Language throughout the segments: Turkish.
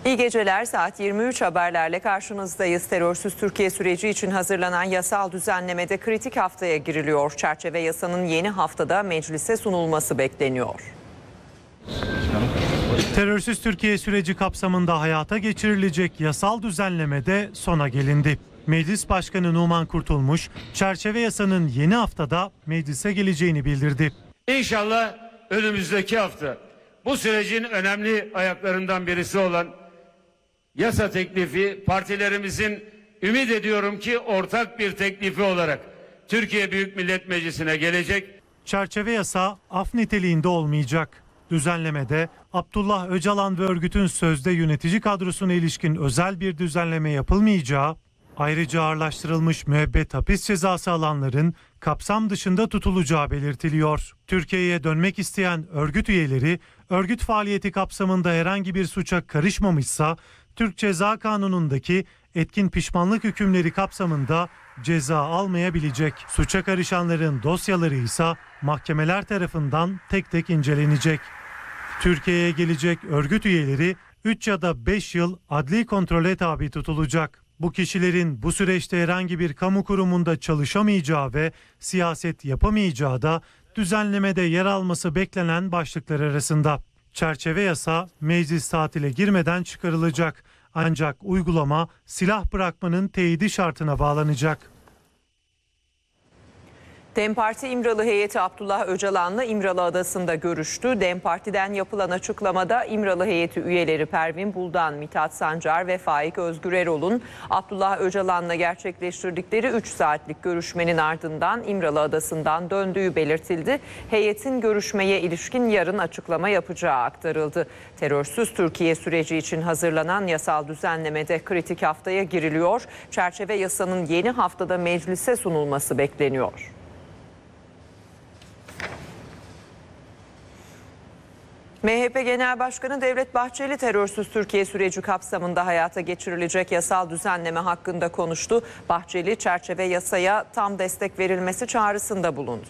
İyi geceler, saat 23 haberlerle karşınızdayız. Terörsüz Türkiye süreci için hazırlanan yasal düzenlemede kritik haftaya giriliyor. Çerçeve yasanın yeni haftada meclise sunulması bekleniyor. Terörsüz Türkiye süreci kapsamında hayata geçirilecek yasal düzenlemede sona gelindi. Meclis Başkanı Numan Kurtulmuş, çerçeve yasanın yeni haftada meclise geleceğini bildirdi. İnşallah önümüzdeki hafta bu sürecin önemli ayaklarından birisi olan yasa teklifi partilerimizin ümit ediyorum ki ortak bir teklifi olarak Türkiye Büyük Millet Meclisi'ne gelecek. Çerçeve yasa af niteliğinde olmayacak. Düzenlemede Abdullah Öcalan ve örgütün sözde yönetici kadrosuna ilişkin özel bir düzenleme yapılmayacağı, ayrıca ağırlaştırılmış müebbet hapis cezası alanların kapsam dışında tutulacağı belirtiliyor. Türkiye'ye dönmek isteyen örgüt üyeleri, örgüt faaliyeti kapsamında herhangi bir suça karışmamışsa, Türk Ceza Kanunu'ndaki etkin pişmanlık hükümleri kapsamında ceza almayabilecek. Suça karışanların dosyaları ise mahkemeler tarafından tek tek incelenecek. Türkiye'ye gelecek örgüt üyeleri 3 ya da 5 yıl adli kontrole tabi tutulacak. Bu kişilerin bu süreçte herhangi bir kamu kurumunda çalışamayacağı ve siyaset yapamayacağı da düzenlemede yer alması beklenen başlıklar arasında. Çerçeve yasa meclis tatile girmeden çıkarılacak. Ancak uygulama silah bırakmanın teyidi şartına bağlanacak. DEM Parti İmralı heyeti Abdullah Öcalan'la İmralı Adası'nda görüştü. DEM Parti'den yapılan açıklamada İmralı heyeti üyeleri Pervin Buldan, Mithat Sancar ve Faik Özgür Erol'un Abdullah Öcalan'la gerçekleştirdikleri 3 saatlik görüşmenin ardından İmralı Adası'ndan döndüğü belirtildi. Heyetin görüşmeye ilişkin yarın açıklama yapacağı aktarıldı. Terörsüz Türkiye süreci için hazırlanan yasal düzenlemede kritik haftaya giriliyor. Çerçeve yasanın yeni haftada meclise sunulması bekleniyor. MHP Genel Başkanı Devlet Bahçeli terörsüz Türkiye süreci kapsamında hayata geçirilecek yasal düzenleme hakkında konuştu. Bahçeli çerçeve yasaya tam destek verilmesi çağrısında bulundu.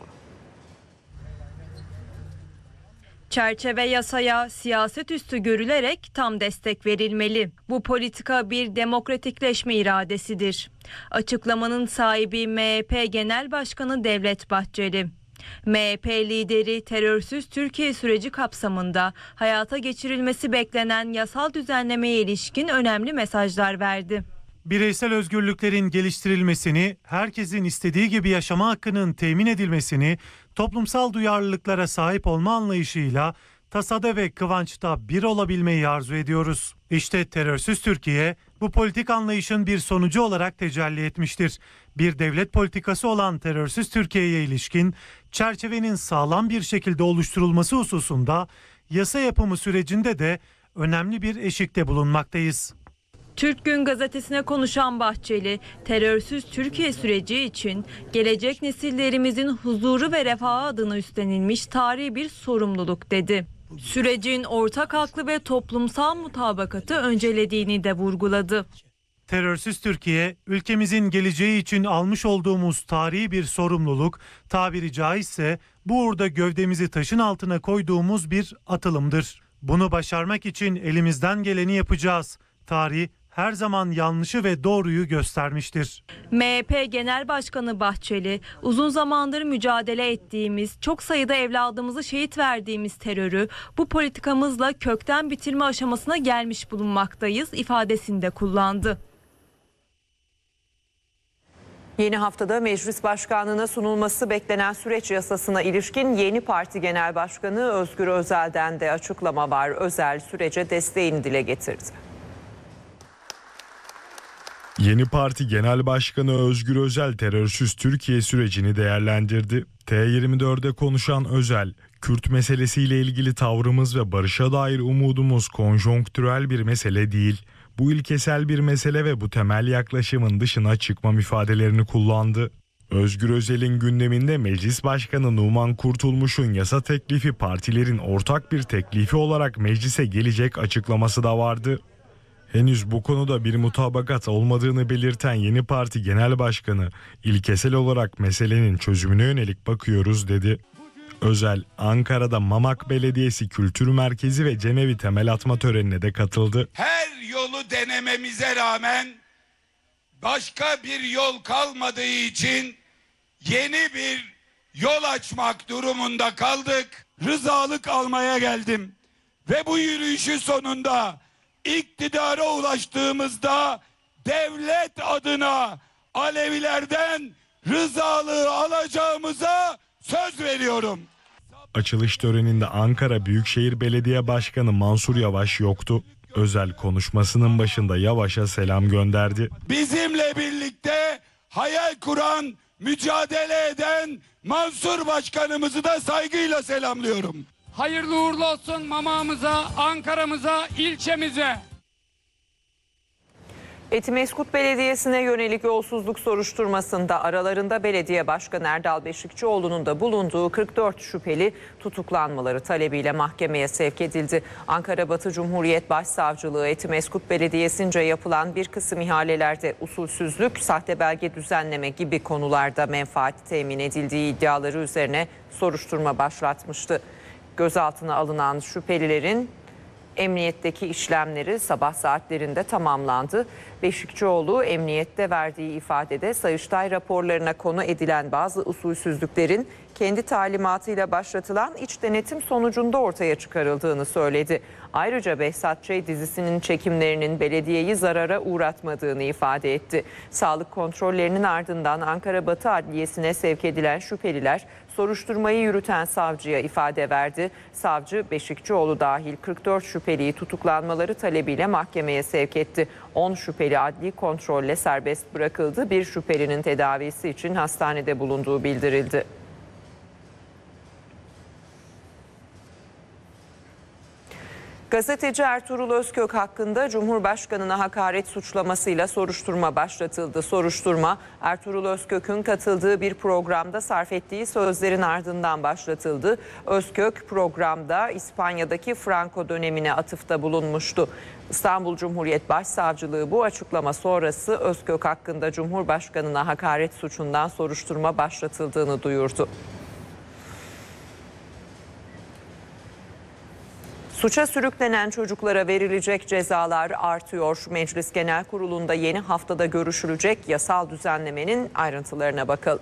Çerçeve yasaya siyaset üstü görülerek tam destek verilmeli. Bu politika bir demokratikleşme iradesidir. Açıklamanın sahibi MHP Genel Başkanı Devlet Bahçeli. MHP lideri terörsüz Türkiye süreci kapsamında hayata geçirilmesi beklenen yasal düzenlemeye ilişkin önemli mesajlar verdi. Bireysel özgürlüklerin geliştirilmesini, herkesin istediği gibi yaşama hakkının temin edilmesini, toplumsal duyarlılıklara sahip olma anlayışıyla tasada ve kıvançta bir olabilmeyi arzu ediyoruz. İşte terörsüz Türkiye bu politik anlayışın bir sonucu olarak tecelli etmiştir. Bir devlet politikası olan terörsüz Türkiye'ye ilişkin çerçevenin sağlam bir şekilde oluşturulması hususunda yasa yapımı sürecinde de önemli bir eşikte bulunmaktayız. Türk Gün Gazetesi'ne konuşan Bahçeli, terörsüz Türkiye süreci için gelecek nesillerimizin huzuru ve refahı adına üstlenilmiş tarihi bir sorumluluk dedi. Sürecin ortak haklı ve toplumsal mutabakatı öncelediğini de vurguladı. Terörsüz Türkiye, ülkemizin geleceği için almış olduğumuz tarihi bir sorumluluk, tabiri caizse bu uğurda gövdemizi taşın altına koyduğumuz bir atılımdır. Bunu başarmak için elimizden geleni yapacağız. Tarih her zaman yanlışı ve doğruyu göstermiştir. MHP Genel Başkanı Bahçeli, uzun zamandır mücadele ettiğimiz, çok sayıda evladımızı şehit verdiğimiz terörü bu politikamızla kökten bitirme aşamasına gelmiş bulunmaktayız ifadesini de kullandı. Yeni haftada Meclis Başkanlığı'na sunulması beklenen süreç yasasına ilişkin yeni parti genel başkanı Özgür Özel'den de açıklama var. Özel sürece desteğini dile getirdi. Yeni Parti Genel Başkanı Özgür Özel terörsüz Türkiye sürecini değerlendirdi. T24'de konuşan Özel, Kürt meselesiyle ilgili tavrımız ve barışa dair umudumuz konjonktürel bir mesele değil. Bu ilkesel bir mesele ve bu temel yaklaşımın dışına çıkmam ifadelerini kullandı. Özgür Özel'in gündeminde Meclis Başkanı Numan Kurtulmuş'un yasa teklifi partilerin ortak bir teklifi olarak meclise gelecek açıklaması da vardı. Henüz bu konuda bir mutabakat olmadığını belirten yeni parti genel başkanı, ilkesel olarak meselenin çözümüne yönelik bakıyoruz dedi. Özel, Ankara'da Mamak Belediyesi Kültür Merkezi ve Cemevi temel atma törenine de katıldı. Her yolu denememize rağmen başka bir yol kalmadığı için yeni bir yol açmak durumunda kaldık. Rızalık almaya geldim ve bu yürüyüşün sonunda iktidara ulaştığımızda devlet adına Alevilerden rızalığı alacağımıza söz veriyorum. Açılış töreninde Ankara Büyükşehir Belediye Başkanı Mansur Yavaş yoktu. Özel konuşmasının başında Yavaş'a selam gönderdi. Bizimle birlikte hayal kuran, mücadele eden Mansur Başkanımızı da saygıyla selamlıyorum. Hayırlı uğurlu olsun Mama'mıza, Ankara'mıza, ilçemize. Etimeskut Belediyesi'ne yönelik yolsuzluk soruşturmasında aralarında Belediye Başkanı Erdal Beşikçioğlu'nun da bulunduğu 44 şüpheli tutuklanmaları talebiyle mahkemeye sevk edildi. Ankara Batı Cumhuriyet Başsavcılığı Etimeskut Belediyesi'nce yapılan bir kısım ihalelerde usulsüzlük, sahte belge düzenleme gibi konularda menfaat temin edildiği iddiaları üzerine soruşturma başlatmıştı. Gözaltına alınan şüphelilerin emniyetteki işlemleri sabah saatlerinde tamamlandı. Beşikçioğlu emniyette verdiği ifadede Sayıştay raporlarına konu edilen bazı usulsüzlüklerin kendi talimatıyla başlatılan iç denetim sonucunda ortaya çıkarıldığını söyledi. Ayrıca Behzat Ç. dizisinin çekimlerinin belediyeyi zarara uğratmadığını ifade etti. Sağlık kontrollerinin ardından Ankara Batı Adliyesi'ne sevk edilen şüpheliler soruşturmayı yürüten savcıya ifade verdi. Savcı Beşikçioğlu dahil 44 şüpheliyi tutuklanmaları talebiyle mahkemeye sevk etti. 10 şüpheli adli kontrolle serbest bırakıldı. Bir şüphelinin tedavisi için hastanede bulunduğu bildirildi. Gazeteci Ertuğrul Özkök hakkında Cumhurbaşkanı'na hakaret suçlamasıyla soruşturma başlatıldı. Soruşturma, Ertuğrul Özkök'ün katıldığı bir programda sarf ettiği sözlerin ardından başlatıldı. Özkök programda İspanya'daki Franco dönemine atıfta bulunmuştu. İstanbul Cumhuriyet Başsavcılığı bu açıklama sonrası Özkök hakkında Cumhurbaşkanı'na hakaret suçundan soruşturma başlatıldığını duyurdu. Suça sürüklenen çocuklara verilecek cezalar artıyor. Meclis Genel Kurulu'nda yeni haftada görüşülecek yasal düzenlemenin ayrıntılarına bakalım.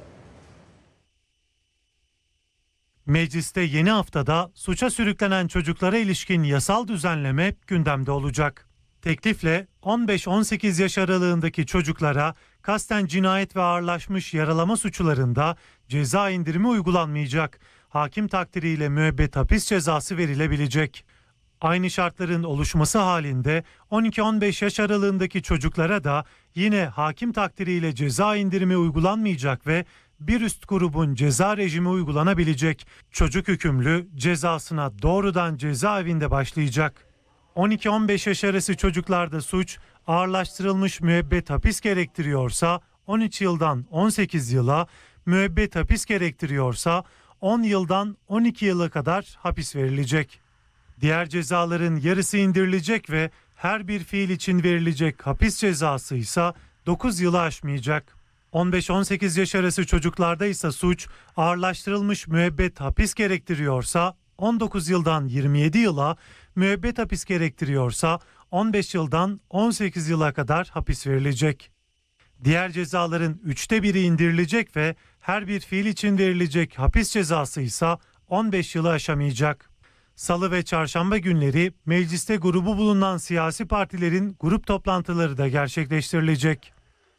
Mecliste yeni haftada suça sürüklenen çocuklara ilişkin yasal düzenleme gündemde olacak. Teklifle 15-18 yaş aralığındaki çocuklara kasten cinayet ve ağırlaşmış yaralama suçlarında ceza indirimi uygulanmayacak. Hakim takdiriyle müebbet hapis cezası verilebilecek. Aynı şartların oluşması halinde 12-15 yaş aralığındaki çocuklara da yine hakim takdiriyle ceza indirimi uygulanmayacak ve bir üst grubun ceza rejimi uygulanabilecek. Çocuk hükümlü cezasına doğrudan cezaevinde başlayacak. 12-15 yaş arası çocuklarda suç ağırlaştırılmış müebbet hapis gerektiriyorsa 13 yıldan 18 yıla, müebbet hapis gerektiriyorsa 10 yıldan 12 yıla kadar hapis verilecek. Diğer cezaların yarısı indirilecek ve her bir fiil için verilecek hapis cezası ise 9 yılı aşmayacak. 15-18 yaş arası çocuklarda ise suç ağırlaştırılmış müebbet hapis gerektiriyorsa 19 yıldan 27 yıla, müebbet hapis gerektiriyorsa 15 yıldan 18 yıla kadar hapis verilecek. Diğer cezaların 1/3 indirilecek ve her bir fiil için verilecek hapis cezası ise 15 yılı aşamayacak. Salı ve çarşamba günleri mecliste grubu bulunan siyasi partilerin grup toplantıları da gerçekleştirilecek.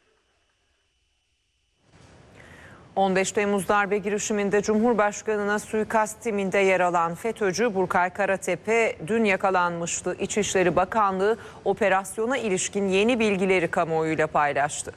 15 Temmuz darbe girişiminde Cumhurbaşkanı'na suikast timinde yer alan FETÖ'cü Burkay Karatepe dün yakalanmıştı. İçişleri Bakanlığı operasyona ilişkin yeni bilgileri kamuoyuyla paylaştı.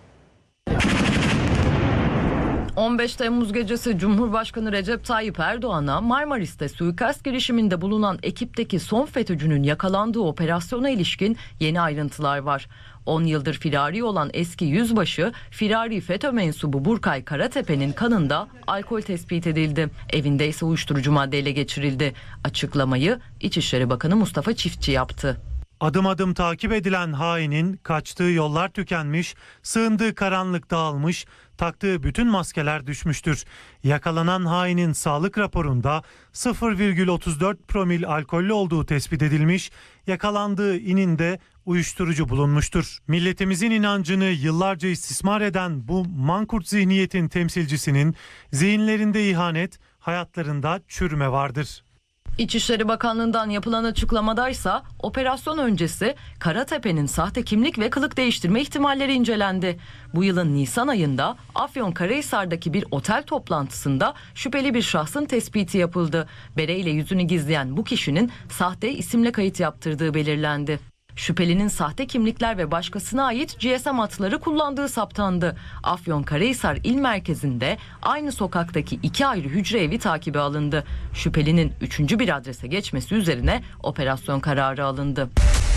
15 Temmuz gecesi Cumhurbaşkanı Recep Tayyip Erdoğan'a Marmaris'te suikast girişiminde bulunan ekipteki son FETÖ'cünün yakalandığı operasyona ilişkin yeni ayrıntılar var. 10 yıldır firari olan eski yüzbaşı, firari FETÖ mensubu Burkay Karatepe'nin kanında alkol tespit edildi. Evinde ise uyuşturucu madde ele geçirildi. Açıklamayı İçişleri Bakanı Mustafa Çiftçi yaptı. Adım adım takip edilen hainin kaçtığı yollar tükenmiş, sığındığı karanlık dağılmış, taktığı bütün maskeler düşmüştür. Yakalanan hainin sağlık raporunda 0,34 promil alkollü olduğu tespit edilmiş, yakalandığı ininde uyuşturucu bulunmuştur. Milletimizin inancını yıllarca istismar eden bu mankurt zihniyetin temsilcisinin zihinlerinde ihanet, hayatlarında çürüme vardır. İçişleri Bakanlığı'ndan yapılan açıklamadaysa operasyon öncesi Karatepe'nin sahte kimlik ve kılık değiştirme ihtimalleri incelendi. Bu yılın Nisan ayında Afyonkarahisar'daki bir otel toplantısında şüpheli bir şahsın tespiti yapıldı. Bereyle yüzünü gizleyen bu kişinin sahte isimle kayıt yaptırdığı belirlendi. Şüphelinin sahte kimlikler ve başkasına ait GSM hatları kullandığı saptandı. Afyonkarahisar İl Merkezi'nde aynı sokaktaki 2 ayrı hücre evi takibe alındı. Şüphelinin 3. bir adrese geçmesi üzerine operasyon kararı alındı.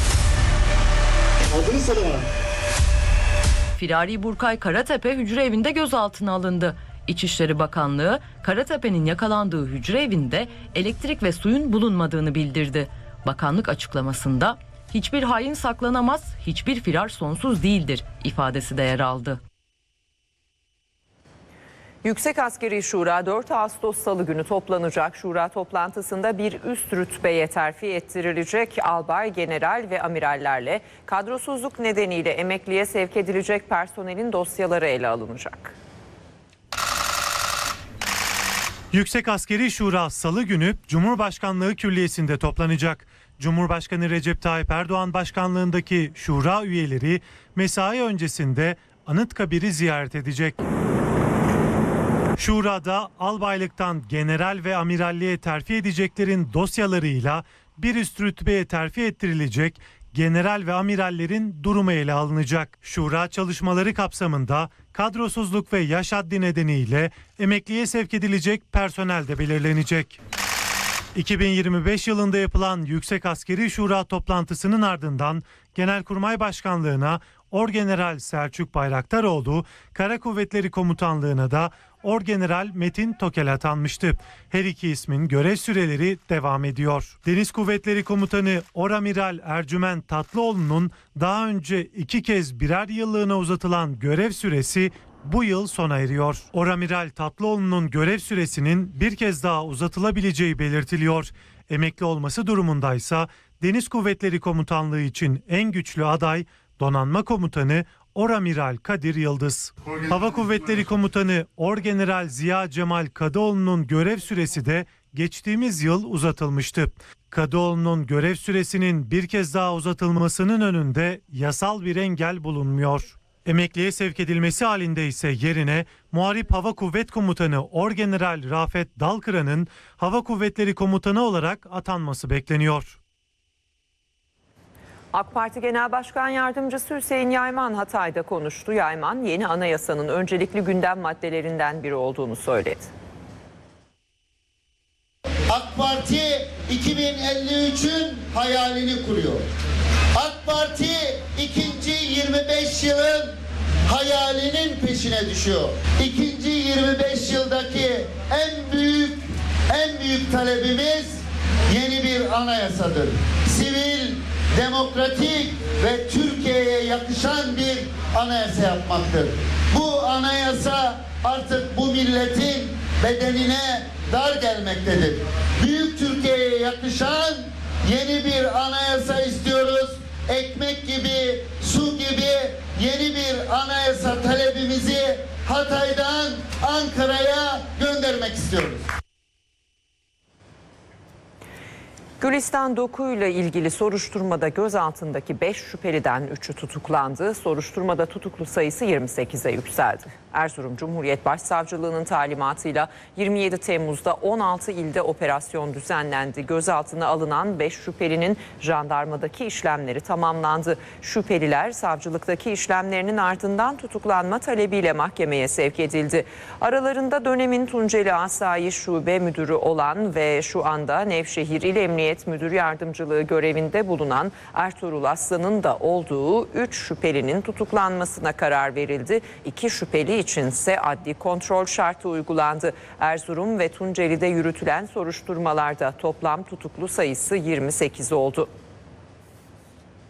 Firari Burkay Karatepe hücre evinde gözaltına alındı. İçişleri Bakanlığı, Karatepe'nin yakalandığı hücre evinde elektrik ve suyun bulunmadığını bildirdi. Bakanlık açıklamasında "Hiçbir hain saklanamaz, hiçbir firar sonsuz değildir" ifadesi de yer aldı. Yüksek Askeri Şura 4 Ağustos Salı günü toplanacak. Şura toplantısında bir üst rütbeye terfi ettirilecek albay, general ve amirallerle kadrosuzluk nedeniyle emekliye sevk edilecek personelin dosyaları ele alınacak. Yüksek Askeri Şura Salı günü Cumhurbaşkanlığı Külliyesi'nde toplanacak. Cumhurbaşkanı Recep Tayyip Erdoğan başkanlığındaki şura üyeleri mesai öncesinde Anıtkabir'i ziyaret edecek. Şurada albaylıktan general ve amiralliğe terfi edeceklerin dosyalarıyla bir üst rütbeye terfi ettirilecek general ve amirallerin durumu ele alınacak. Şura çalışmaları kapsamında kadrosuzluk ve yaş haddi nedeniyle emekliye sevk edilecek personel de belirlenecek. 2025 yılında yapılan Yüksek Askeri Şura toplantısının ardından Genelkurmay Başkanlığı'na Orgeneral Selçuk Bayraktaroğlu, Kara Kuvvetleri Komutanlığı'na da Orgeneral Metin Tokel atanmıştı. Her iki ismin görev süreleri devam ediyor. Deniz Kuvvetleri Komutanı Oramiral Ercüment Tatlıoğlu'nun daha önce 2 kez birer yıllığına uzatılan görev süresi bu yıl sona eriyor. Oramiral Tatlıoğlu'nun görev süresinin bir kez daha uzatılabileceği belirtiliyor. Emekli olması durumundaysa Deniz Kuvvetleri Komutanlığı için en güçlü aday Donanma Komutanı Oramiral Kadir Yıldız. Hava Kuvvetleri Komutanı Orgeneral Ziya Cemal Kadıoğlu'nun görev süresi de geçtiğimiz yıl uzatılmıştı. Kadıoğlu'nun görev süresinin bir kez daha uzatılmasının önünde yasal bir engel bulunmuyor. Emekliye sevk edilmesi halinde ise yerine Muharip Hava Kuvvet Komutanı Orgeneral Rafet Dalkıran'ın Hava Kuvvetleri Komutanı olarak atanması bekleniyor. AK Parti Genel Başkan Yardımcısı Hüseyin Yayman Hatay'da konuştu. Yayman, yeni anayasanın öncelikli gündem maddelerinden biri olduğunu söyledi. AK Parti 2053'ün hayalini kuruyor. AK Parti ikinci 25 yılın hayalinin peşine düşüyor. İkinci 25 yıldaki en büyük talebimiz yeni bir anayasadır. Sivil, demokratik ve Türkiye'ye yakışan bir anayasa yapmaktır. Bu anayasa artık bu milletin bedenine dar gelmektedir. Büyük Türkiye'ye yakışan yeni bir anayasa istiyoruz. Ekmek gibi, su gibi yeni bir anayasa talebimizi Hatay'dan Ankara'ya göndermek istiyoruz. Gülistan Doku ile ilgili soruşturmada gözaltındaki 5 şüpheliden 3'ü tutuklandı. Soruşturmada tutuklu sayısı 28'e yükseldi. Erzurum Cumhuriyet Başsavcılığı'nın talimatıyla 27 Temmuz'da 16 ilde operasyon düzenlendi. Gözaltına alınan 5 şüphelinin jandarmadaki işlemleri tamamlandı. Şüpheliler savcılıktaki işlemlerinin ardından tutuklanma talebiyle mahkemeye sevk edildi. Aralarında dönemin Tunceli Asayiş Şube Müdürü olan ve şu anda Nevşehir İl Emniyet Müdür Yardımcılığı görevinde bulunan Ertuğrul Aslan'ın da olduğu 3 şüphelinin tutuklanmasına karar verildi. 2 şüpheli içinse adli kontrol şartı uygulandı. Erzurum ve Tunceli'de yürütülen soruşturmalarda toplam tutuklu sayısı 28 oldu.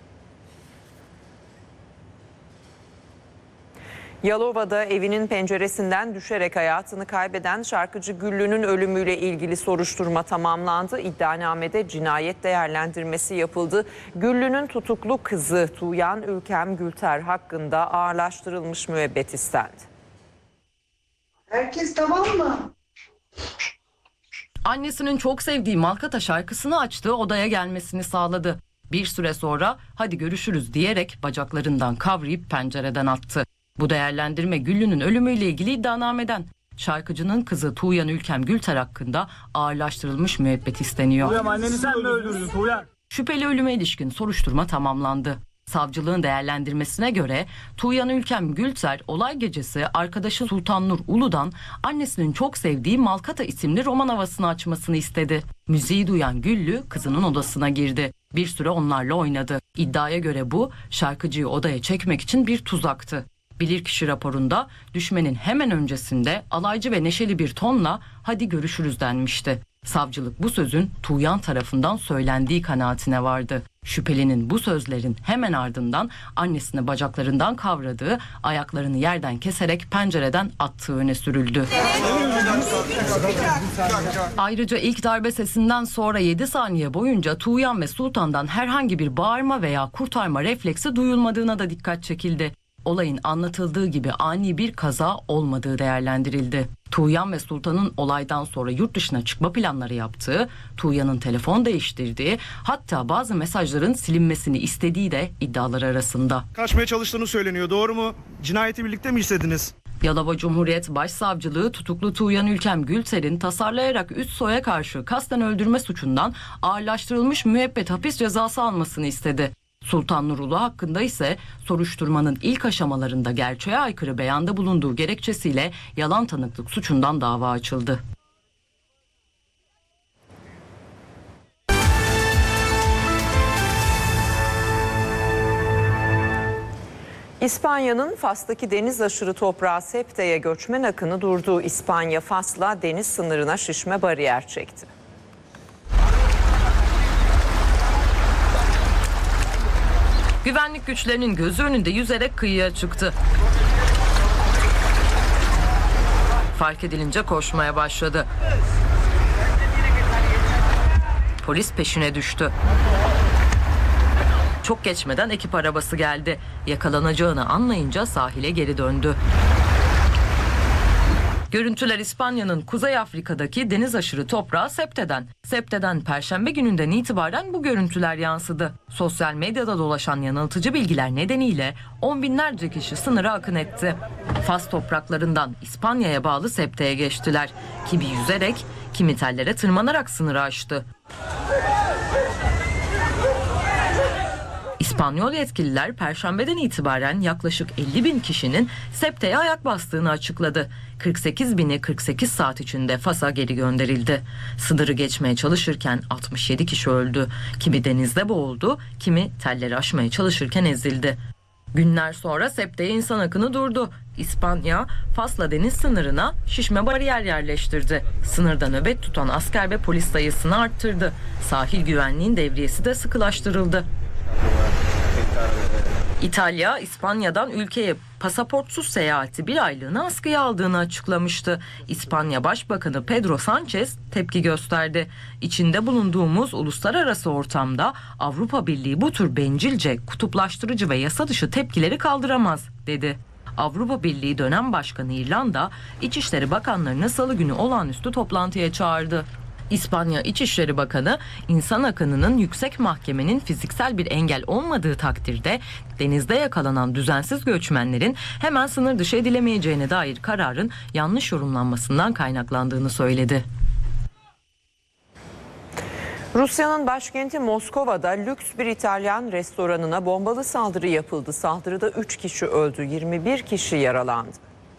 Yalova'da evinin penceresinden düşerek hayatını kaybeden şarkıcı Güllü'nün ölümüyle ilgili soruşturma tamamlandı. İddianamede cinayet değerlendirmesi yapıldı. Güllü'nün tutuklu kızı Tuğyan Ülkem Gülter hakkında ağırlaştırılmış müebbet istendi. Herkes tamam mı? Annesinin çok sevdiği Malkata şarkısını açtığı odaya gelmesini sağladı. Bir süre sonra hadi görüşürüz diyerek bacaklarından kavrayıp pencereden attı. Bu değerlendirme Güllü'nün ölümüyle ilgili iddianameden. Şarkıcının kızı Tuğyan Ülkem Gülter hakkında ağırlaştırılmış müebbet isteniyor. Tuğyan, anneni sen mi öldürdün Tuğyan? Şüpheli ölüme ilişkin soruşturma tamamlandı. Savcılığın değerlendirmesine göre Tuğyan Ülkem Gülter olay gecesi arkadaşı Sultan Nur Ulu'dan annesinin çok sevdiği Malkata isimli roman havasını açmasını istedi. Müziği duyan Güllü kızının odasına girdi. Bir süre onlarla oynadı. İddiaya göre bu şarkıcıyı odaya çekmek için bir tuzaktı. Bilirkişi raporunda düşmenin hemen öncesinde alaycı ve neşeli bir tonla hadi görüşürüz denmişti. Savcılık bu sözün Tuğyan tarafından söylendiği kanaatine vardı. Şüphelinin bu sözlerin hemen ardından annesini bacaklarından kavradığı, ayaklarını yerden keserek pencereden attığı öne sürüldü. Ayrıca ilk darbe sesinden sonra 7 saniye boyunca Tuğyan ve Sultan'dan herhangi bir bağırma veya kurtarma refleksi duyulmadığına da dikkat çekildi. Olayın anlatıldığı gibi ani bir kaza olmadığı değerlendirildi. Tuğyan ve Sultan'ın olaydan sonra yurt dışına çıkma planları yaptığı, Tuğyan'ın telefon değiştirdiği, hatta bazı mesajların silinmesini istediği de iddialar arasında. Kaçmaya çalıştığını söyleniyor, doğru mu? Cinayeti birlikte mi işlediniz? Yalova Cumhuriyet Başsavcılığı tutuklu Tuğyan Ülkem Gülter'in tasarlayarak üst soya karşı kasten öldürme suçundan ağırlaştırılmış müebbet hapis cezası almasını istedi. Sultan Nur Ulu hakkında ise soruşturmanın ilk aşamalarında gerçeğe aykırı beyanda bulunduğu gerekçesiyle yalan tanıklık suçundan dava açıldı. İspanya'nın Fas'taki deniz aşırı toprağı Ceute'ye göçmen akını durdu. İspanya Fas'la deniz sınırına şişme bariyer çekti. Güvenlik güçlerinin gözü önünde yüzerek kıyıya çıktı. Fark edilince koşmaya başladı. Polis peşine düştü. Çok geçmeden ekip arabası geldi. Yakalanacağını anlayınca sahile geri döndü. Görüntüler İspanya'nın Kuzey Afrika'daki deniz aşırı toprağı Ceute'den Perşembe gününden itibaren bu görüntüler yansıdı. Sosyal medyada dolaşan yanıltıcı bilgiler nedeniyle on binlerce kişi sınıra akın etti. Fas topraklarından İspanya'ya bağlı Ceute'ye geçtiler. Kimi yüzerek, kimi tellere tırmanarak sınırı aştı. İspanyol yetkililer Perşembeden itibaren yaklaşık 50 bin kişinin Ceute'ye ayak bastığını açıkladı. 48 bini 48 saat içinde Fas'a geri gönderildi. Sınırı geçmeye çalışırken 67 kişi öldü. Kimi denizde boğuldu, kimi telleri aşmaya çalışırken ezildi. Günler sonra Ceute'ye insan akını durdu. İspanya, Fas'la deniz sınırına şişme bariyer yerleştirdi. Sınırda nöbet tutan asker ve polis sayısını arttırdı. Sahil güvenliğin devriyesi de sıkılaştırıldı. İtalya, İspanya'dan ülkeye pasaportsuz seyahati bir aylığına askıya aldığını açıklamıştı. İspanya Başbakanı Pedro Sanchez tepki gösterdi. İçinde bulunduğumuz uluslararası ortamda Avrupa Birliği bu tür bencilce, kutuplaştırıcı ve yasa dışı tepkileri kaldıramaz, dedi. Avrupa Birliği dönem başkanı İrlanda, İçişleri Bakanlarını Salı günü olağanüstü toplantıya çağırdı. İspanya İçişleri Bakanı, insan akınının yüksek mahkemenin fiziksel bir engel olmadığı takdirde denizde yakalanan düzensiz göçmenlerin hemen sınır dışı edilemeyeceğine dair kararın yanlış yorumlanmasından kaynaklandığını söyledi. Rusya'nın başkenti Moskova'da lüks bir İtalyan restoranına bombalı saldırı yapıldı. Saldırıda 3 kişi öldü, 21 kişi yaralandı.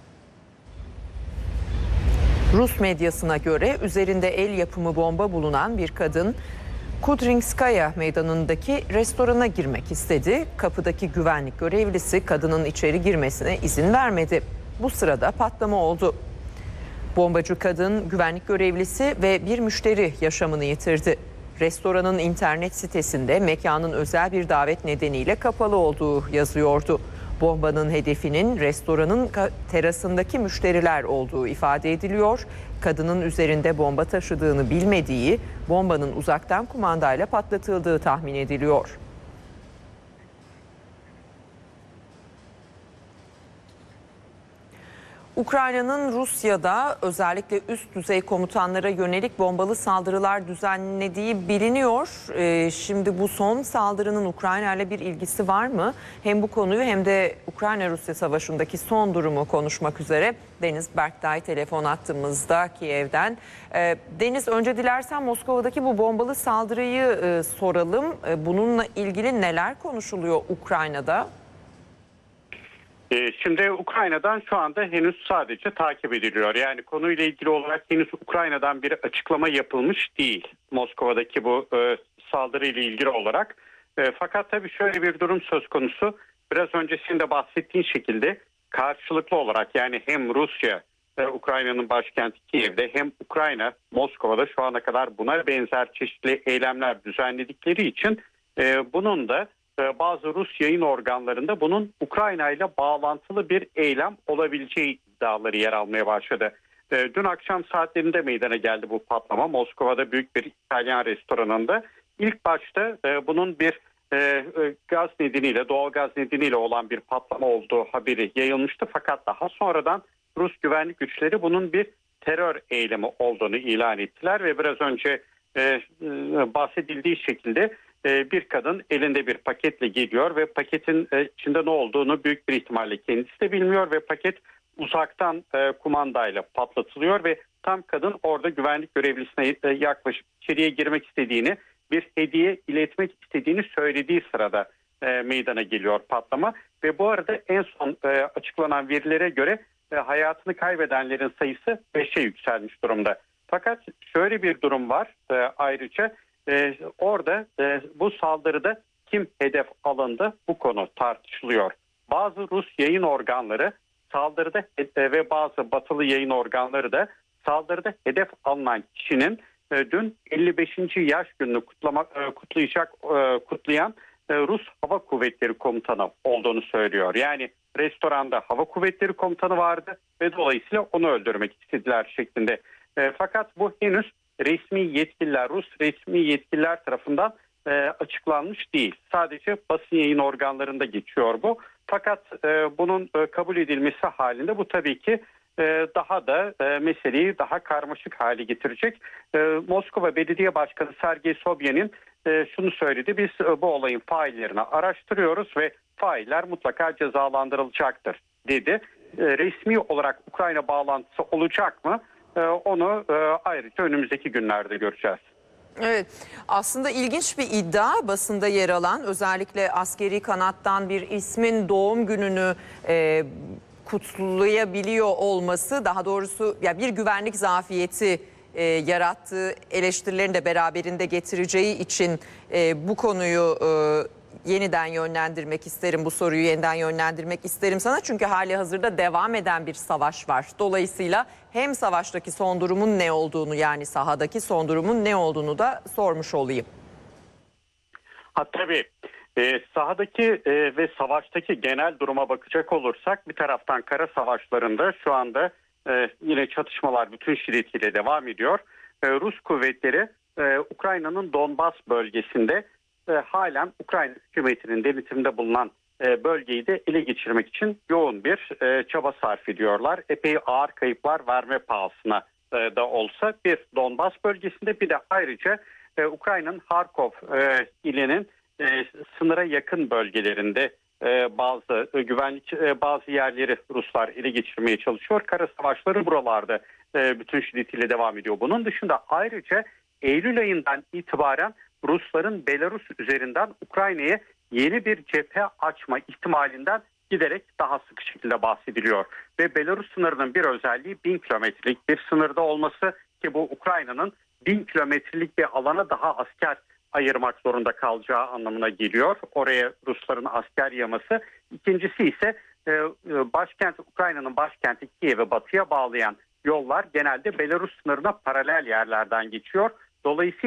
Rus medyasına göre üzerinde el yapımı bomba bulunan bir kadın Kudrinskaya meydanındaki restorana girmek istedi. Kapıdaki güvenlik görevlisi kadının içeri girmesine izin vermedi. Bu sırada patlama oldu. Bombacı kadın, güvenlik görevlisi ve bir müşteri yaşamını yitirdi. Restoranın internet sitesinde mekanın özel bir davet nedeniyle kapalı olduğu yazıyordu. Bombanın hedefinin restoranın terasındaki müşteriler olduğu ifade ediliyor. Kadının üzerinde bomba taşıdığını bilmediği, bombanın uzaktan kumandayla patlatıldığı tahmin ediliyor. Ukrayna'nın Rusya'da özellikle üst düzey komutanlara yönelik bombalı saldırılar düzenlediği biliniyor. Şimdi bu son saldırının Ukrayna ile bir ilgisi var mı? Hem bu konuyu hem de Ukrayna-Rusya savaşındaki son durumu konuşmak üzere Deniz Berktay telefon attığımızda Kiev'den. Deniz, önce dilersen Moskova'daki bu bombalı saldırıyı soralım. Bununla ilgili neler konuşuluyor Ukrayna'da? Şimdi Ukrayna'dan şu anda henüz sadece takip ediliyor. Yani konuyla ilgili olarak henüz Ukrayna'dan bir açıklama yapılmış değil. Moskova'daki bu saldırıyla ilgili olarak. Fakat tabii şöyle bir durum söz konusu. Biraz öncesinde bahsettiğin şekilde karşılıklı olarak, yani hem Rusya, Ukrayna'nın başkenti Kiev'de, hem Ukrayna, Moskova'da şu ana kadar buna benzer çeşitli eylemler düzenledikleri için bunun da bazı Rus yayın organlarında bunun Ukrayna ile bağlantılı bir eylem olabileceği iddiaları yer almaya başladı. Dün akşam saatlerinde meydana geldi bu patlama. Moskova'da büyük bir İtalyan restoranında. İlk başta bunun bir gaz nedeniyle, doğal gaz nedeniyle olan bir patlama olduğu haberi yayılmıştı. Fakat daha sonradan Rus güvenlik güçleri bunun bir terör eylemi olduğunu ilan ettiler ve biraz önce bahsedildiği şekilde bir kadın elinde bir paketle geliyor ve paketin içinde ne olduğunu büyük bir ihtimalle kendisi de bilmiyor ve paket uzaktan kumandayla patlatılıyor ve tam kadın orada güvenlik görevlisine yaklaşıp içeriye girmek istediğini, bir hediye iletmek istediğini söylediği sırada meydana geliyor patlama ve bu arada en son açıklanan verilere göre hayatını kaybedenlerin sayısı 5'e yükselmiş durumda. Fakat şöyle bir durum var ayrıca. Orada bu saldırıda kim hedef alındı, bu konu tartışılıyor. Bazı Rus yayın organları saldırıda ve bazı batılı yayın organları da saldırıda hedef alınan kişinin dün 55. yaş gününü kutlayan Rus Hava Kuvvetleri Komutanı olduğunu söylüyor. Yani restoranda Hava Kuvvetleri Komutanı vardı ve dolayısıyla onu öldürmek istediler şeklinde. Fakat bu henüz resmi yetkililer, Rus resmi yetkililer tarafından açıklanmış değil. Sadece basın yayın organlarında geçiyor bu. Fakat bunun kabul edilmesi halinde bu tabii ki daha da meseleyi daha karmaşık hale getirecek. Moskova Belediye Başkanı Sergey Sobyanin şunu söyledi: biz bu olayın faillerini araştırıyoruz ve failler mutlaka cezalandırılacaktır dedi. Resmi olarak Ukrayna bağlantısı olacak mı? Onu ayrıca önümüzdeki günlerde göreceğiz. Evet, aslında ilginç bir iddia basında yer alan, özellikle askeri kanattan bir ismin doğum gününü kutlayabiliyor olması, daha doğrusu ya bir güvenlik zafiyeti yarattığı eleştirilerini de beraberinde getireceği için bu konuyu yeniden yönlendirmek isterim, bu soruyu yeniden yönlendirmek isterim sana. Çünkü hali hazırda devam eden bir savaş var. Dolayısıyla hem savaştaki son durumun ne olduğunu, yani sahadaki son durumun ne olduğunu da sormuş olayım. Tabii sahadaki ve savaştaki genel duruma bakacak olursak, bir taraftan kara savaşlarında şu anda yine çatışmalar bütün şiddetiyle devam ediyor. Rus kuvvetleri Ukrayna'nın Donbas bölgesinde halen Ukrayna hükümetinin denetiminde bulunan bölgeyi de ele geçirmek için yoğun bir çaba sarf ediyorlar. Epey ağır kayıplar verme pahasına da olsa bir Donbas bölgesinde, bir de ayrıca Ukrayna'nın Harkov ilinin sınıra yakın bölgelerinde bazı yerleri Ruslar ele geçirmeye çalışıyor. Kara savaşları buralarda bütün şiddetiyle devam ediyor. Bunun dışında ayrıca Eylül ayından itibaren Rusların Belarus üzerinden Ukrayna'ya yeni bir cephe açma ihtimalinden giderek daha sık şekilde bahsediliyor. Ve Belarus sınırının bir özelliği 1000 kilometrelik bir sınırda olması, ki bu Ukrayna'nın 1000 kilometrelik bir alana daha asker ayırmak zorunda kalacağı anlamına geliyor. Oraya Rusların asker yığması. İkincisi ise Ukrayna'nın başkenti Kiev'e batıya bağlayan yollar genelde Belarus sınırına paralel yerlerden geçiyor. Dolayısıyla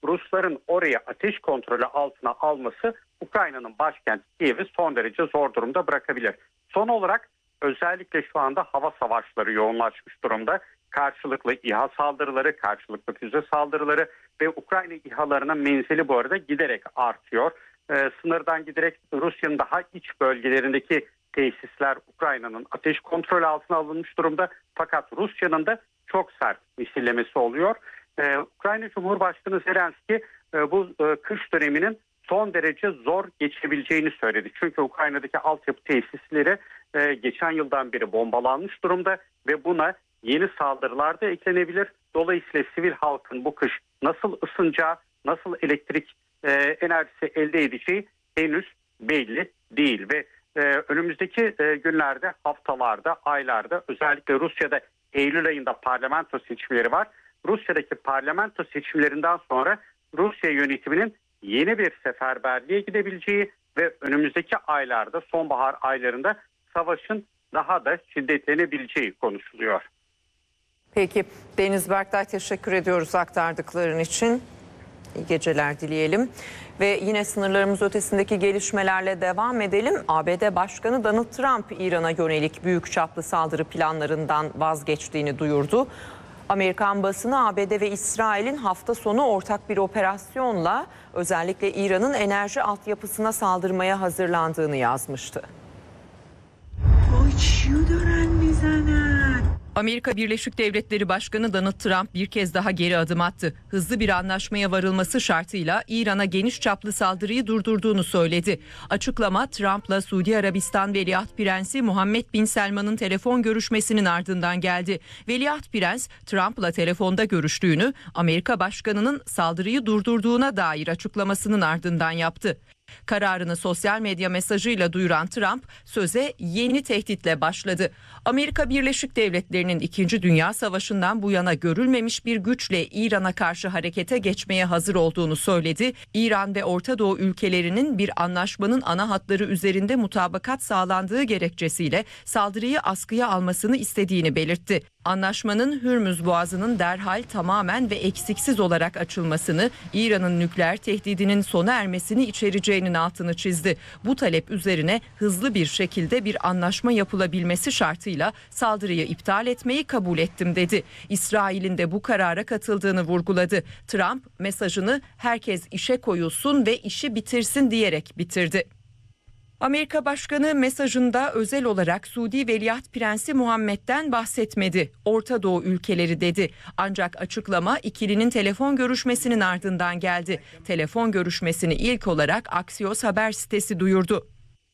Rusların oraya ateş kontrolü altına alması Ukrayna'nın başkenti Kiev'i son derece zor durumda bırakabilir. Son olarak özellikle şu anda hava savaşları yoğunlaşmış durumda. Karşılıklı İHA saldırıları, karşılıklı füze saldırıları ve Ukrayna İHA'larının menzili bu arada giderek artıyor. Sınırdan giderek Rusya'nın daha iç bölgelerindeki tesisler Ukrayna'nın ateş kontrolü altına alınmış durumda. Fakat Rusya'nın da çok sert misillemesi oluyor. Ukrayna Cumhurbaşkanı Zelenski bu kış döneminin son derece zor geçebileceğini söyledi. Çünkü Ukrayna'daki altyapı tesisleri geçen yıldan beri bombalanmış durumda ve buna yeni saldırılar da eklenebilir. Dolayısıyla sivil halkın bu kış nasıl ısınacağı, nasıl elektrik enerjisi elde edeceği henüz belli değil ve önümüzdeki günlerde, haftalarda, aylarda özellikle Rusya'da Eylül ayında parlamento seçimleri var. Rusya'daki parlamento seçimlerinden sonra Rusya yönetiminin yeni bir seferberliğe gidebileceği ve önümüzdeki aylarda, sonbahar aylarında savaşın daha da şiddetlenebileceği konuşuluyor. Peki Deniz Berktay, teşekkür ediyoruz aktardıkların için. İyi geceler dileyelim. Ve yine sınırlarımız ötesindeki gelişmelerle devam edelim. ABD Başkanı Donald Trump İran'a yönelik büyük çaplı saldırı planlarından vazgeçtiğini duyurdu. Amerikan basını ABD ve İsrail'in hafta sonu ortak bir operasyonla özellikle İran'ın enerji altyapısına saldırmaya hazırlandığını yazmıştı. Amerika Birleşik Devletleri Başkanı Donald Trump bir kez daha geri adım attı. Hızlı bir anlaşmaya varılması şartıyla İran'a geniş çaplı saldırıyı durdurduğunu söyledi. Açıklama Trump'la Suudi Arabistan Veliaht Prensi Muhammed Bin Selman'ın telefon görüşmesinin ardından geldi. Veliaht Prens Trump'la telefonda görüştüğünü, Amerika Başkanı'nın saldırıyı durdurduğuna dair açıklamasının ardından yaptı. Kararını sosyal medya mesajıyla duyuran Trump söze yeni tehditle başladı. Amerika Birleşik Devletleri'nin 2. Dünya Savaşı'ndan bu yana görülmemiş bir güçle İran'a karşı harekete geçmeye hazır olduğunu söyledi. İran ve Orta Doğu ülkelerinin bir anlaşmanın ana hatları üzerinde mutabakat sağlandığı gerekçesiyle saldırıyı askıya almasını istediğini belirtti. Anlaşmanın Hürmüz Boğazı'nın derhal tamamen ve eksiksiz olarak açılmasını, İran'ın nükleer tehdidinin sona ermesini içereceğinin altını çizdi. Bu talep üzerine hızlı bir şekilde bir anlaşma yapılabilmesi şartıyla saldırıyı iptal etmeyi kabul ettim dedi. İsrail'in de bu karara katıldığını vurguladı. Trump mesajını herkes işe koyulsun ve işi bitirsin diyerek bitirdi. Amerika Başkanı mesajında özel olarak Suudi Veliaht Prensi Muhammed'den bahsetmedi. Orta Doğu ülkeleri dedi. Ancak açıklama ikilinin telefon görüşmesinin ardından geldi. Telefon görüşmesini ilk olarak Axios haber sitesi duyurdu.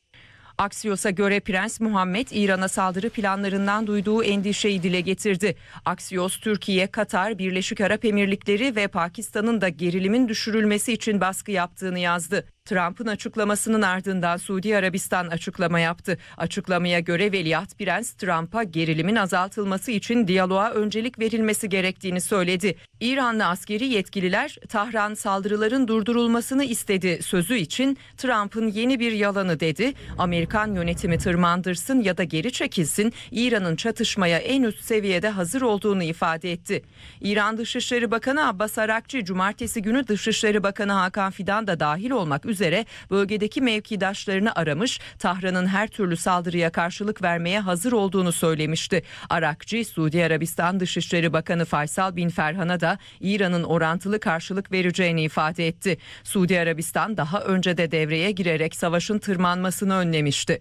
Axios'a göre Prens Muhammed İran'a saldırı planlarından duyduğu endişeyi dile getirdi. Axios, Türkiye, Katar, Birleşik Arap Emirlikleri ve Pakistan'ın da gerilimin düşürülmesi için baskı yaptığını yazdı. Trump'ın açıklamasının ardından Suudi Arabistan açıklama yaptı. Açıklamaya göre Veliaht Prens Trump'a gerilimin azaltılması için diyaloğa öncelik verilmesi gerektiğini söyledi. İranlı askeri yetkililer Tahran saldırıların durdurulmasını istedi sözü için Trump'ın yeni bir yalanı dedi. Amerikan yönetimi tırmandırsın ya da geri çekilsin, İran'ın çatışmaya en üst seviyede hazır olduğunu ifade etti. İran Dışişleri Bakanı Abbas Arakçı cumartesi günü Dışişleri Bakanı Hakan Fidan da dahil olmak üzere bölgedeki mevkidaşlarını aramış, Tahran'ın her türlü saldırıya karşılık vermeye hazır olduğunu söylemişti. Arakçı, Suudi Arabistan Dışişleri Bakanı Faysal Bin Ferhan'a da İran'ın orantılı karşılık vereceğini ifade etti. Suudi Arabistan daha önce de devreye girerek savaşın tırmanmasını önlemişti.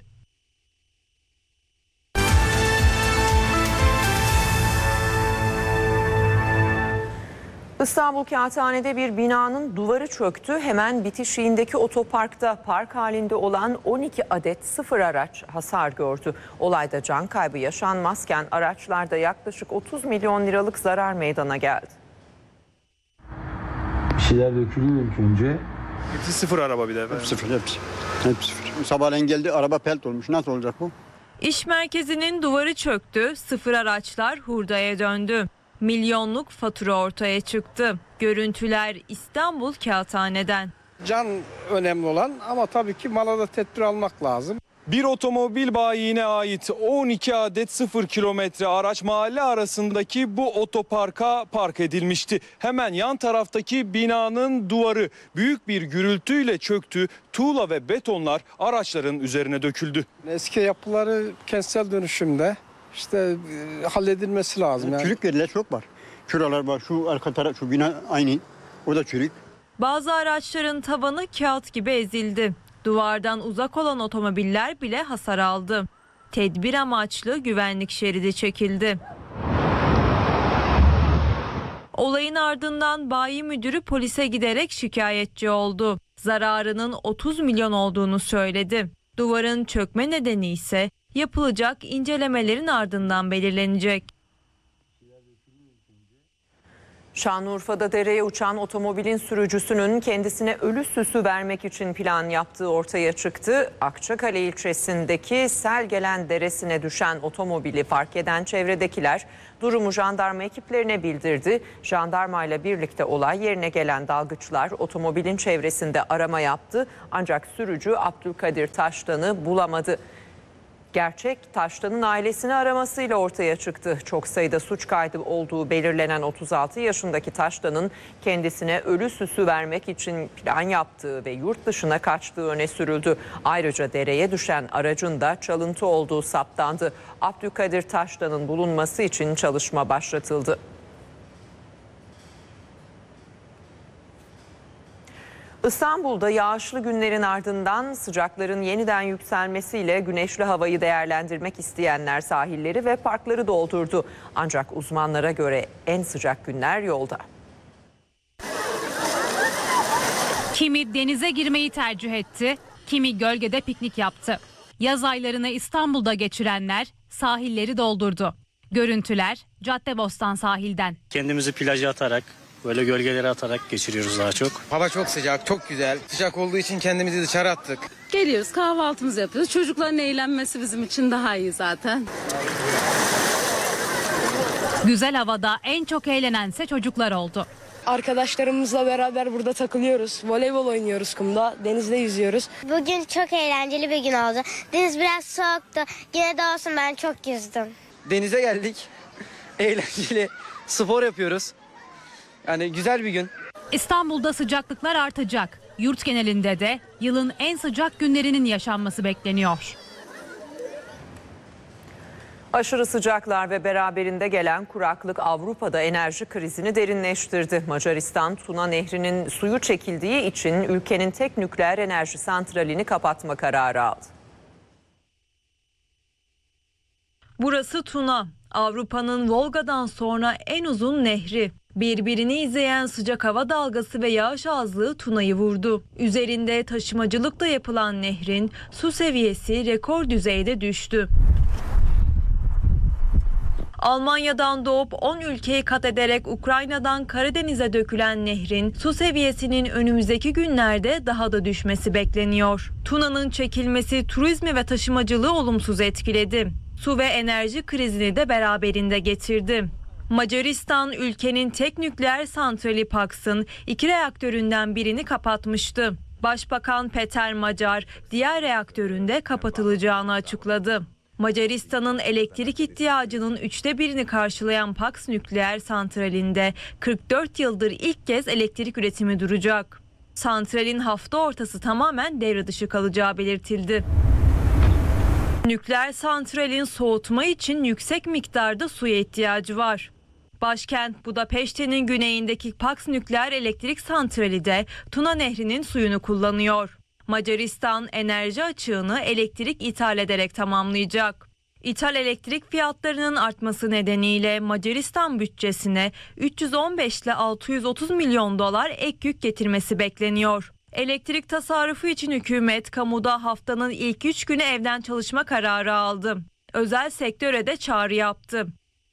İstanbul Kağıthane'de bir binanın duvarı çöktü. Hemen bitişiğindeki otoparkta park halinde olan 12 adet sıfır araç hasar gördü. Olayda can kaybı yaşanmazken araçlarda yaklaşık 30 milyon liralık zarar meydana geldi. Bir şeyler dökülüyor ilk önce. Hepsi sıfır araba bir de efendim. Sıfır hepsi. Hepsi sıfır. Sabahleyin geldi araba pelt olmuş. Nasıl olacak bu? İş merkezinin duvarı çöktü, sıfır araçlar hurdaya döndü. Milyonluk fatura ortaya çıktı. Görüntüler İstanbul Kağıthane'den. Can önemli olan ama tabii ki mala da tedbir almak lazım. Bir otomobil bayine ait 12 adet 0 kilometre araç mahalle arasındaki bu otoparka park edilmişti. Hemen yan taraftaki binanın duvarı büyük bir gürültüyle çöktü. Tuğla ve betonlar araçların üzerine döküldü. Eski yapıları kentsel dönüşümde halledilmesi lazım. Yani. Çürük yerler çok var. Şuralar var, şu arka taraf, şu bina aynı. O da çürük. Bazı araçların tavanı kağıt gibi ezildi. Duvardan uzak olan otomobiller bile hasar aldı. Tedbir amaçlı güvenlik şeridi çekildi. Olayın ardından bayi müdürü polise giderek şikayetçi oldu. Zararının 30 milyon olduğunu söyledi. Duvarın çökme nedeni ise yapılacak incelemelerin ardından belirlenecek. Şanlıurfa'da dereye uçan otomobilin sürücüsünün kendisine ölü süsü vermek için plan yaptığı ortaya çıktı. Akçakale ilçesindeki Selgelen Deresi'ne düşen otomobili fark eden çevredekiler durumu jandarma ekiplerine bildirdi. Jandarmayla birlikte olay yerine gelen dalgıçlar otomobilin çevresinde arama yaptı. Ancak sürücü Abdülkadir Taştan'ı bulamadı. Gerçek Taştan'ın ailesini aramasıyla ortaya çıktı. Çok sayıda suç kaydı olduğu belirlenen 36 yaşındaki Taştan'ın kendisine ölü süsü vermek için plan yaptığı ve yurt dışına kaçtığı öne sürüldü. Ayrıca dereye düşen aracın da çalıntı olduğu saptandı. Abdülkadir Taştan'ın bulunması için çalışma başlatıldı. İstanbul'da yağışlı günlerin ardından sıcakların yeniden yükselmesiyle güneşli havayı değerlendirmek isteyenler sahilleri ve parkları doldurdu. Ancak uzmanlara göre en sıcak günler yolda. Kimi denize girmeyi tercih etti, kimi gölgede piknik yaptı. Yaz aylarını İstanbul'da geçirenler sahilleri doldurdu. Görüntüler Caddebostan sahilden. Kendimizi plaja atarak, böyle gölgelere atarak geçiriyoruz daha çok. Hava çok sıcak, çok güzel. Sıcak olduğu için kendimizi dışarı attık. Geliyoruz, kahvaltımızı yapıyoruz. Çocukların eğlenmesi bizim için daha iyi zaten. Güzel havada en çok eğlenense çocuklar oldu. Arkadaşlarımızla beraber burada takılıyoruz. Voleybol oynuyoruz kumda, denizde yüzüyoruz. Bugün çok eğlenceli bir gün oldu. Deniz biraz soğuktu. Yine de olsun, ben çok yüzdüm. Denize geldik. Eğlenceli spor yapıyoruz. Yani güzel bir gün. İstanbul'da sıcaklıklar artacak. Yurt genelinde de yılın en sıcak günlerinin yaşanması bekleniyor. Aşırı sıcaklar ve beraberinde gelen kuraklık Avrupa'da enerji krizini derinleştirdi. Macaristan, Tuna Nehri'nin suyu çekildiği için ülkenin tek nükleer enerji santralini kapatma kararı aldı. Burası Tuna, Avrupa'nın Volga'dan sonra en uzun nehri. Birbirini izleyen sıcak hava dalgası ve yağış azlığı Tuna'yı vurdu. Üzerinde taşımacılıkla yapılan nehrin su seviyesi rekor düzeyde düştü. Almanya'dan doğup 10 ülkeyi kat ederek Ukrayna'dan Karadeniz'e dökülen nehrin su seviyesinin önümüzdeki günlerde daha da düşmesi bekleniyor. Tuna'nın çekilmesi turizmi ve taşımacılığı olumsuz etkiledi. Su ve enerji krizini de beraberinde getirdi. Macaristan ülkenin tek nükleer santrali Paks'ın 2 reaktöründen birini kapatmıştı. Başbakan Peter Macar diğer reaktörün de kapatılacağını açıkladı. Macaristan'ın elektrik ihtiyacının 1/3'ünü karşılayan Paks nükleer santralinde 44 yıldır ilk kez elektrik üretimi duracak. Santralin hafta ortası tamamen devre dışı kalacağı belirtildi. Nükleer santralin soğutma için yüksek miktarda suya ihtiyacı var. Başkent Budapeşte'nin güneyindeki Paks nükleer elektrik santrali de Tuna Nehri'nin suyunu kullanıyor. Macaristan enerji açığını elektrik ithal ederek tamamlayacak. İthal elektrik fiyatlarının artması nedeniyle Macaristan bütçesine 315 ile 630 milyon dolar ek yük getirmesi bekleniyor. Elektrik tasarrufu için hükümet kamuda haftanın ilk 3 günü evden çalışma kararı aldı. Özel sektöre de çağrı yaptı.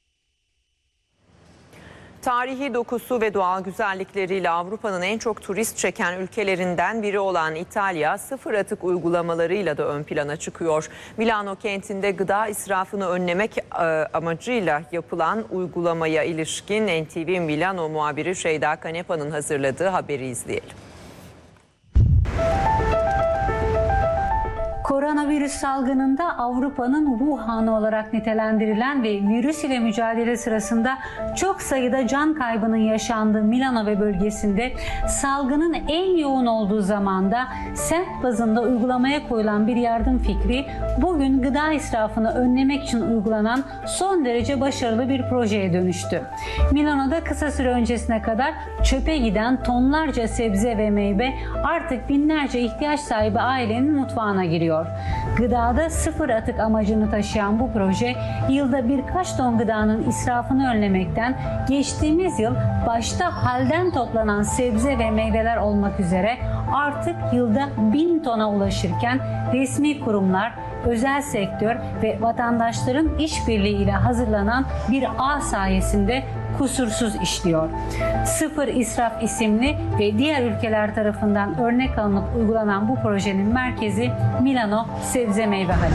Tarihi dokusu ve doğal güzellikleriyle Avrupa'nın en çok turist çeken ülkelerinden biri olan İtalya, sıfır atık uygulamalarıyla da ön plana çıkıyor. Milano kentinde gıda israfını önlemek amacıyla yapılan uygulamaya ilişkin NTV Milano muhabiri Şeyda Kanepa'nın hazırladığı haberi izleyelim. Korona Koronavirüs salgınında Avrupa'nın Wuhan'ı olarak nitelendirilen ve virüs ile mücadele sırasında çok sayıda can kaybının yaşandığı Milano ve bölgesinde salgının en yoğun olduğu zamanda semt bazında uygulamaya koyulan bir yardım fikri bugün gıda israfını önlemek için uygulanan son derece başarılı bir projeye dönüştü. Milano'da kısa süre öncesine kadar çöpe giden tonlarca sebze ve meyve artık binlerce ihtiyaç sahibi ailenin mutfağına giriyor. Gıdada sıfır atık amacını taşıyan bu proje yılda birkaç ton gıdanın israfını önlemekten geçtiğimiz yıl başta halden toplanan sebze ve meyveler olmak üzere artık yılda 1000 tona ulaşırken resmi kurumlar, özel sektör ve vatandaşların işbirliğiyle hazırlanan bir ağ sayesinde kusursuz işliyor. Sıfır İsraf isimli ve diğer ülkeler tarafından örnek alınıp uygulanan bu projenin merkezi Milano Sebze Meyve Hali.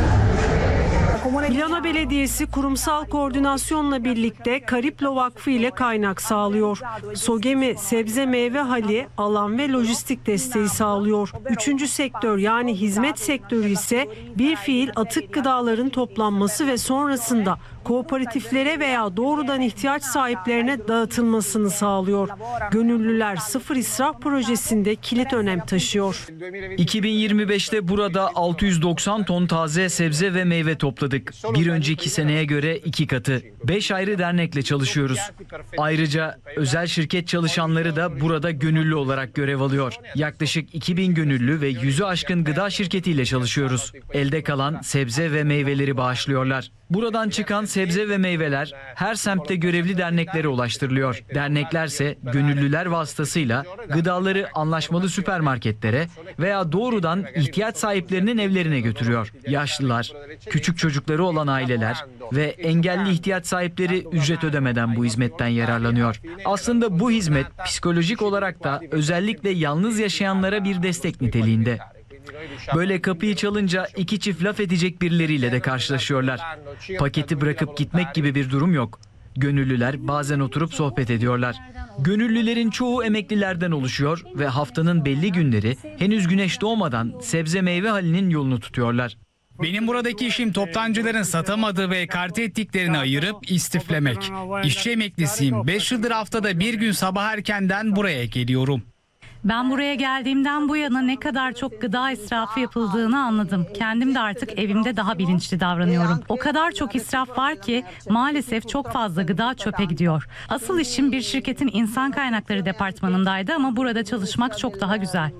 Milano Belediyesi kurumsal koordinasyonla birlikte Kariplo Vakfı ile kaynak sağlıyor. Sogemi Sebze Meyve Hali alan ve lojistik desteği sağlıyor. Üçüncü sektör yani hizmet sektörü ise bir fiil atık gıdaların toplanması ve sonrasında kooperatiflere veya doğrudan ihtiyaç sahiplerine dağıtılmasını sağlıyor. Gönüllüler Sıfır İsraf projesinde kilit önem taşıyor. 2025'te burada 690 ton taze sebze ve meyve topladık. Bir önceki seneye göre 2 katı. 5 ayrı dernekle çalışıyoruz. Ayrıca özel şirket çalışanları da burada gönüllü olarak görev alıyor. Yaklaşık 2000 gönüllü ve 100'ü aşkın gıda şirketiyle çalışıyoruz. Elde kalan sebze ve meyveleri bağışlıyorlar. Buradan çıkan sebze ve meyveler her semtte görevli derneklere ulaştırılıyor. Derneklerse gönüllüler vasıtasıyla gıdaları anlaşmalı süpermarketlere veya doğrudan ihtiyaç sahiplerinin evlerine götürüyor. Yaşlılar, küçük çocukları olan aileler ve engelli ihtiyaç sahipleri ücret ödemeden bu hizmetten yararlanıyor. Aslında bu hizmet psikolojik olarak da özellikle yalnız yaşayanlara bir destek niteliğinde. Böyle kapıyı çalınca iki çift laf edecek birileriyle de karşılaşıyorlar. Paketi bırakıp gitmek gibi bir durum yok. Gönüllüler bazen oturup sohbet ediyorlar. Gönüllülerin çoğu emeklilerden oluşuyor ve haftanın belli günleri henüz güneş doğmadan sebze meyve halinin yolunu tutuyorlar. Benim buradaki işim toptancıların satamadığı ve ekarte ettiklerini ayırıp istiflemek. İşçi emeklisiyim. 5 yıldır haftada bir gün sabah erkenden buraya geliyorum. Ben buraya geldiğimden bu yana ne kadar çok gıda israfı yapıldığını anladım. Kendim de artık evimde daha bilinçli davranıyorum. O kadar çok israf var ki maalesef çok fazla gıda çöpe gidiyor. Asıl işim bir şirketin insan kaynakları departmanındaydı ama burada çalışmak çok daha güzel.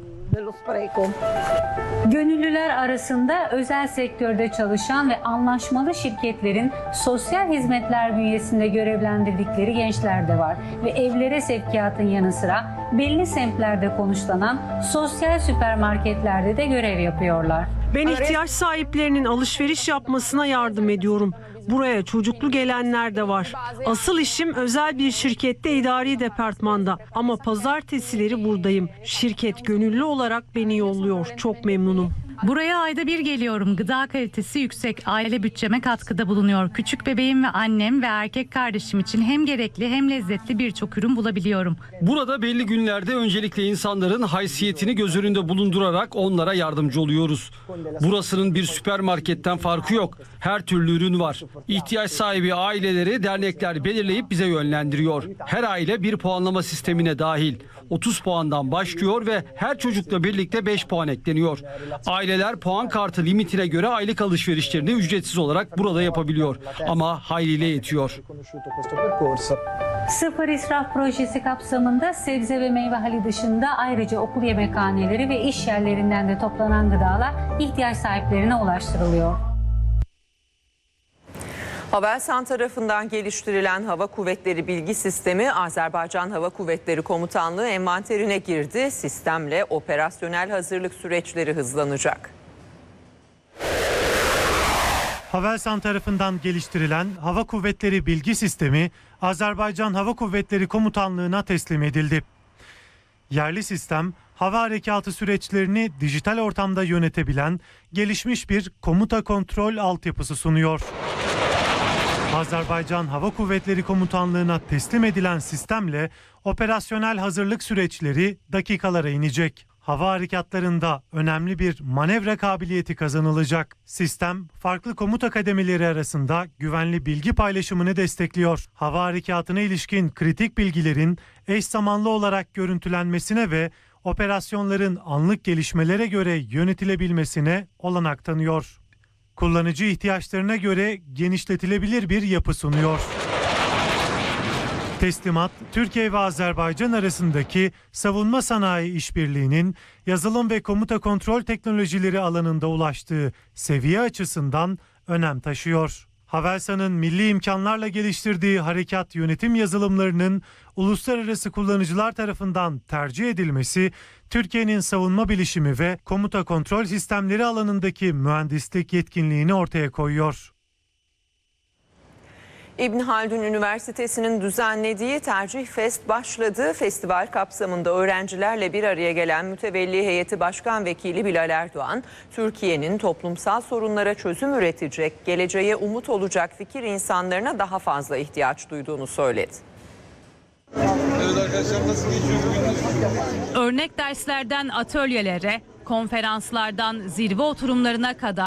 Gönüllüler arasında özel sektörde çalışan ve anlaşmalı şirketlerin sosyal hizmetler bünyesinde görevlendirdikleri gençler de var. Ve evlere sevkiyatın yanı sıra belli semtlerde konuşlanan sosyal süpermarketlerde de görev yapıyorlar. Ben ihtiyaç sahiplerinin alışveriş yapmasına yardım ediyorum. Buraya çocuklu gelenler de var. Asıl işim özel bir şirkette idari departmanda ama pazartesileri buradayım. Şirket gönüllü olarak beni yolluyor. Çok memnunum. Buraya ayda bir geliyorum. Gıda kalitesi yüksek. Aile bütçeme katkıda bulunuyor. Küçük bebeğim ve annem ve erkek kardeşim için hem gerekli hem lezzetli birçok ürün bulabiliyorum. Burada belli günlerde öncelikle insanların haysiyetini göz önünde bulundurarak onlara yardımcı oluyoruz. Burasının bir süpermarketten farkı yok. Her türlü ürün var. İhtiyaç sahibi aileleri dernekler belirleyip bize yönlendiriyor. Her aile bir puanlama sistemine dahil. 30 puandan başlıyor ve her çocukla birlikte 5 puan ekleniyor. Aileler puan kartı limitine göre aylık alışverişlerini ücretsiz olarak burada yapabiliyor. Ama hayliyle yetiyor. Sıfır İsraf projesi kapsamında sebze ve meyve hali dışında ayrıca okul yemekhaneleri ve iş yerlerinden de toplanan gıdalar ihtiyaç sahiplerine ulaştırılıyor. Havelsan tarafından geliştirilen Hava Kuvvetleri Bilgi Sistemi Azerbaycan Hava Kuvvetleri Komutanlığı envanterine girdi. Sistemle operasyonel hazırlık süreçleri hızlanacak. Havelsan tarafından geliştirilen Hava Kuvvetleri Bilgi Sistemi Azerbaycan Hava Kuvvetleri Komutanlığı'na teslim edildi. Yerli sistem, hava harekatı süreçlerini dijital ortamda yönetebilen gelişmiş bir komuta kontrol altyapısı sunuyor. Azerbaycan Hava Kuvvetleri Komutanlığı'na teslim edilen sistemle operasyonel hazırlık süreçleri dakikalara inecek. hava harekatlarında önemli bir manevra kabiliyeti kazanılacak. Sistem, farklı komuta kademeleri arasında güvenli bilgi paylaşımını destekliyor. Hava harekatına ilişkin kritik bilgilerin eş zamanlı olarak görüntülenmesine ve operasyonların anlık gelişmelere göre yönetilebilmesine olanak tanıyor. Kullanıcı ihtiyaçlarına göre genişletilebilir bir yapı sunuyor. Teslimat, Türkiye ve Azerbaycan arasındaki savunma sanayi işbirliğinin yazılım ve komuta kontrol teknolojileri alanında ulaştığı seviye açısından önem taşıyor. Havelsan'ın milli imkanlarla geliştirdiği harekat yönetim yazılımlarının uluslararası kullanıcılar tarafından tercih edilmesi, Türkiye'nin savunma bilişimi ve komuta kontrol sistemleri alanındaki mühendislik yetkinliğini ortaya koyuyor. İbn Haldun Üniversitesi'nin düzenlediği Tercih Fest başladı. Festival kapsamında öğrencilerle bir araya gelen Mütevelli Heyeti Başkan Vekili Bilal Erdoğan, Türkiye'nin toplumsal sorunlara çözüm üretecek, geleceğe umut olacak fikir insanlarına daha fazla ihtiyaç duyduğunu söyledi. Evet arkadaşlar, nasıl geçiyor bugün? Örnek derslerden atölyelere, konferanslardan zirve oturumlarına kadar